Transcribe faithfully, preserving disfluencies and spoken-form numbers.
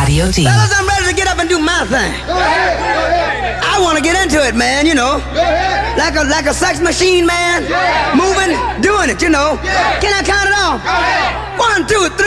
Radio D. Fellas, I'm ready to get up and do my thing. Go ahead. Go ahead. I want to get into it, man, you know. Go ahead. Like a like a sex machine, man. Yeah. Moving, doing it, you know. Yeah. Can I count it off? Go ahead. One, two, three.